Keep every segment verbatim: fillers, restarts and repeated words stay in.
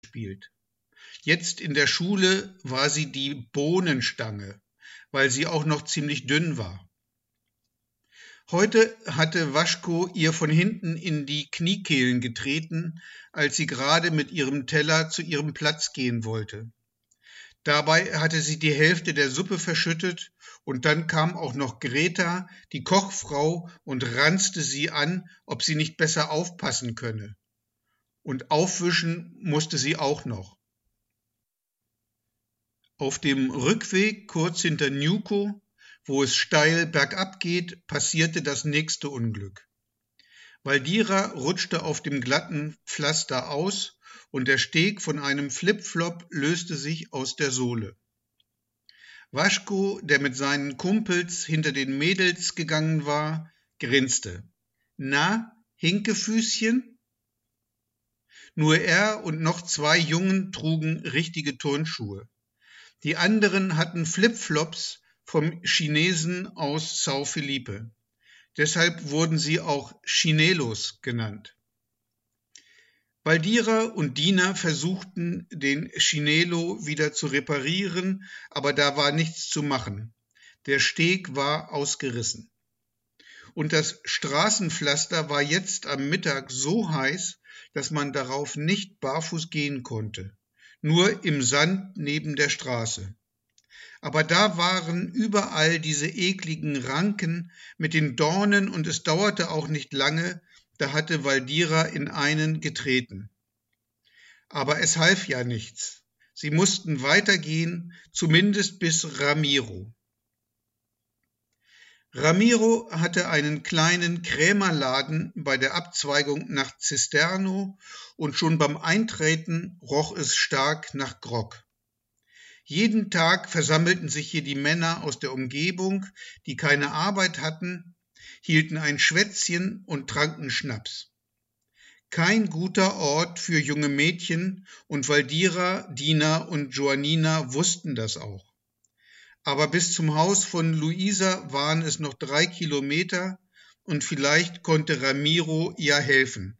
gespielt. Jetzt in der Schule war sie die Bohnenstange, weil sie auch noch ziemlich dünn war. Heute hatte Waschko ihr von hinten in die Kniekehlen getreten, als sie gerade mit ihrem Teller zu ihrem Platz gehen wollte. Dabei hatte sie die Hälfte der Suppe verschüttet und dann kam auch noch Greta, die Kochfrau, und ranzte sie an, ob sie nicht besser aufpassen könne. Und aufwischen musste sie auch noch. Auf dem Rückweg kurz hinter Newco, wo es steil bergab geht, passierte das nächste Unglück. Valdyra rutschte auf dem glatten Pflaster aus und der Steg von einem Flipflop löste sich aus der Sohle. Waschko, der mit seinen Kumpels hinter den Mädels gegangen war, grinste. »Na, Hinkefüßchen?« Nur er und noch zwei Jungen trugen richtige Turnschuhe. Die anderen hatten Flipflops vom Chinesen aus São Felipe. Deshalb wurden sie auch Chinelos genannt. Valdyra und Dina versuchten, den Chinelo wieder zu reparieren, aber da war nichts zu machen. Der Steg war ausgerissen. Und das Straßenpflaster war jetzt am Mittag so heiß, dass man darauf nicht barfuß gehen konnte, nur im Sand neben der Straße. Aber da waren überall diese ekligen Ranken mit den Dornen und es dauerte auch nicht lange, da hatte Valdyra in einen getreten. Aber es half ja nichts. Sie mussten weitergehen, zumindest bis Ramiro. Ramiro hatte einen kleinen Krämerladen bei der Abzweigung nach Cisterno und schon beim Eintreten roch es stark nach Grog. Jeden Tag versammelten sich hier die Männer aus der Umgebung, die keine Arbeit hatten, hielten ein Schwätzchen und tranken Schnaps. Kein guter Ort für junge Mädchen und Valdyra, Dina und Joannina wussten das auch. Aber bis zum Haus von Luisa waren es noch drei Kilometer und vielleicht konnte Ramiro ja helfen.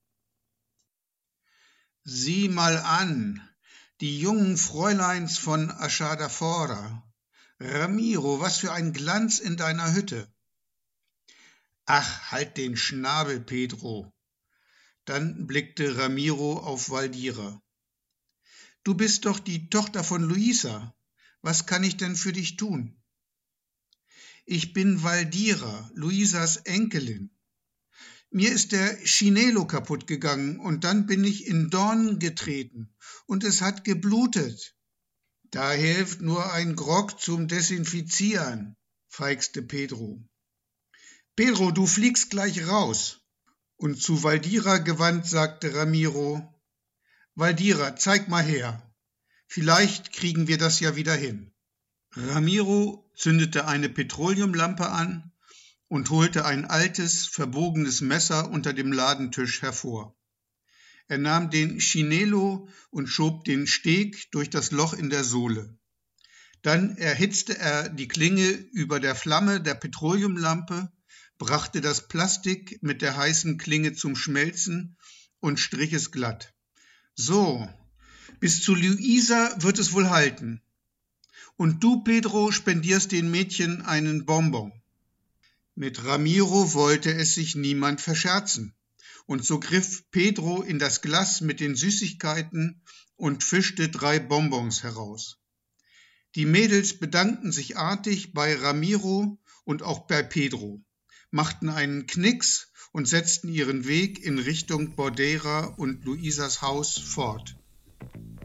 »Sieh mal an, die jungen Fräuleins von Achada-Fora. Ramiro, was für ein Glanz in deiner Hütte!« »Ach, halt den Schnabel, Pedro!« Dann blickte Ramiro auf Valdyra. »Du bist doch die Tochter von Luisa. Was kann ich denn für dich tun?« »Ich bin Valdyra, Luisas Enkelin. Mir ist der Chinelo kaputt gegangen und dann bin ich in Dornen getreten und es hat geblutet.« »Da hilft nur ein Grog zum Desinfizieren«, feixte Pedro. »Pedro, du fliegst gleich raus.« Und zu Valdyra gewandt sagte Ramiro, »Valdyra, zeig mal her. Vielleicht kriegen wir das ja wieder hin.« Ramiro zündete eine Petroleumlampe an und holte ein altes, verbogenes Messer unter dem Ladentisch hervor. Er nahm den Chinelo und schob den Steg durch das Loch in der Sohle. Dann erhitzte er die Klinge über der Flamme der Petroleumlampe, brachte das Plastik mit der heißen Klinge zum Schmelzen und strich es glatt. »So, bis zu Luisa wird es wohl halten. Und du, Pedro, spendierst den Mädchen einen Bonbon.« Mit Ramiro wollte es sich niemand verscherzen, und so griff Pedro in das Glas mit den Süßigkeiten und fischte drei Bonbons heraus. Die Mädels bedankten sich artig bei Ramiro und auch bei Pedro, machten einen Knicks und setzten ihren Weg in Richtung Bordeira und Luisas Haus fort.